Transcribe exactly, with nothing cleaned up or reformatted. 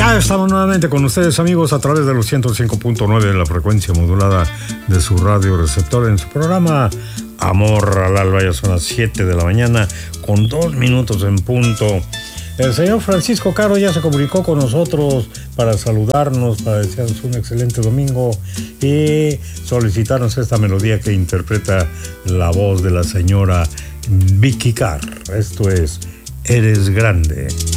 Ya estamos nuevamente con ustedes, amigos, a través de los ciento cinco punto nueve de la frecuencia modulada de su radio receptor en su programa Amor al Alba. Ya son las siete de la mañana con dos minutos en punto. El señor Francisco Caro ya se comunicó con nosotros para saludarnos, para desearnos un excelente domingo y solicitarnos esta melodía que interpreta la voz de la señora Vicky Carr. Esto es Eres Grande.